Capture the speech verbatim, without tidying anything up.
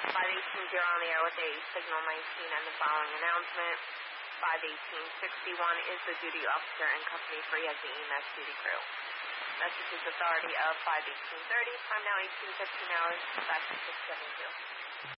five eighteen, you're on the air with a Signal nineteen and the following announcement. five eighteen sixty-one is the duty officer and company free as the E M S duty crew. Message is authority of five eighteen thirty, time now eighteen fifteen hours, back to six seventy-two.